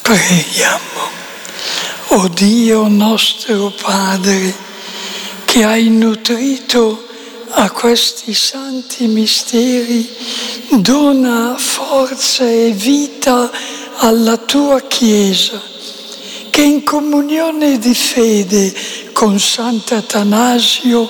Preghiamo. O Dio nostro Padre, che hai nutrito a questi santi misteri, dona forza e vita alla tua Chiesa, che in comunione di fede con Sant'Atanasio